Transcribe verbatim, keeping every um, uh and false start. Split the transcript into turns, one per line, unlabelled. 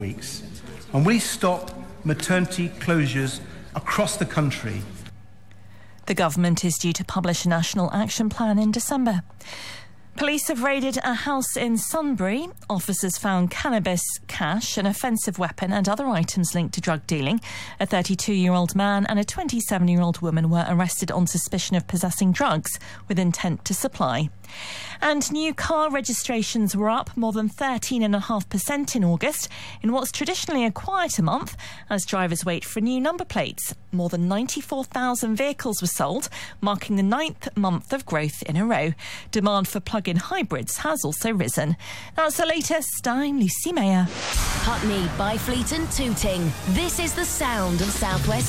weeks, and we stop maternity closures across the country.
The government is due to publish a national action plan in December. Police have raided a house in Sunbury. Officers found cannabis, cash, an offensive weapon and other items linked to drug dealing. A thirty-two-year-old man and a twenty-seven-year-old woman were arrested on suspicion of possessing drugs with intent to supply. And new car registrations were up more than thirteen point five percent in August, in what's traditionally a quieter month, as drivers wait for new number plates. More than ninety-four thousand vehicles were sold, marking the ninth month of growth in a row. Demand for plug-in hybrids has also risen. That's the latest. I'm Lucy Mayer.
Putney, Byfleet and Tooting. This is the sound of South West